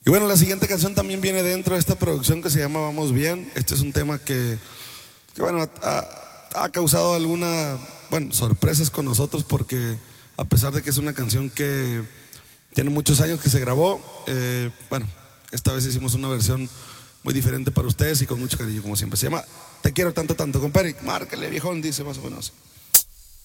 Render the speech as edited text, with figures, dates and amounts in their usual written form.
Y bueno, la siguiente canción también viene dentro de esta producción que se llama Vamos Bien. Este es un tema que bueno, ha causado bueno, sorpresas con nosotros porque a pesar de que es una canción que tiene muchos años que se grabó, bueno, esta vez hicimos una versión muy diferente para ustedes y con mucho cariño como siempre. Se llama Te quiero tanto, tanto, compadre. Márcale, viejón, dice más o menos.